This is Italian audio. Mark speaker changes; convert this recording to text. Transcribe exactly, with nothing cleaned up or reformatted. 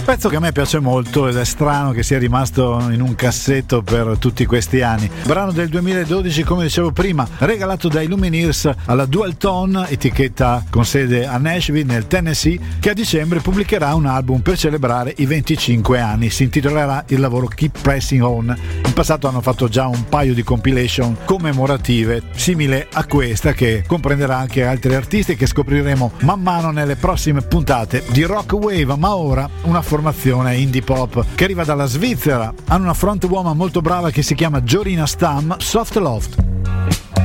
Speaker 1: Pezzo che a me piace molto ed è strano che sia rimasto in un cassetto per tutti questi anni. Brano del duemiladodici, come dicevo prima, regalato dai Lumineers alla Dual Tone, etichetta con sede a Nashville nel Tennessee, che a dicembre pubblicherà un album per celebrare i venticinque anni. Si intitolerà il lavoro Keep Pressing On. In passato hanno fatto già un paio di compilation commemorative simile a questa, che comprenderà anche altri artisti che scopriremo man mano nelle prossime puntate di Rock Wave. Ma ora una formazione indie pop che arriva dalla Svizzera. Hanno una frontwoman molto brava che si chiama Jorina Stam, Soft Loft.